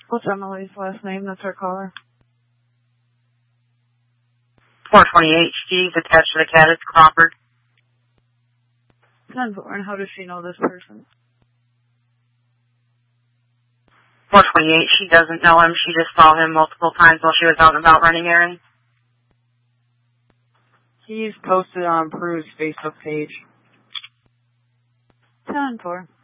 What's Emily's last name? That's her caller. 428 Steve, attached to the cat is Crawford. 10-4, and how does she know this person? 428, she doesn't know him. She just saw him multiple times while she was out and about running errands. He's posted on Prue's Facebook page. 10-4.